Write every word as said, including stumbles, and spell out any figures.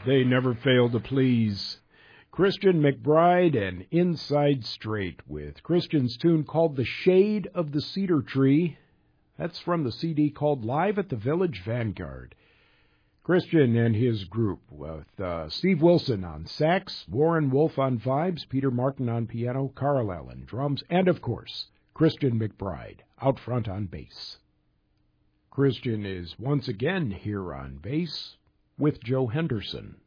They never fail to please. Christian McBride and Inside Straight with Christian's tune called The Shade of the Cedar Tree. That's from the C D called Live at the Village Vanguard. Christian and his group with uh, Steve Wilson on sax, Warren Wolf on vibes, Peter Martin on piano, Carl Allen drums, and of course, Christian McBride out front on bass. Christian is once again here on bass with Joe Henderson.